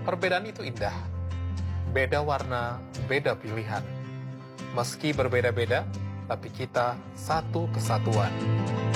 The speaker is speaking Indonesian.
Perbedaan itu indah. Beda warna, beda pilihan. Meski berbeda-beda, tapi kita satu kesatuan.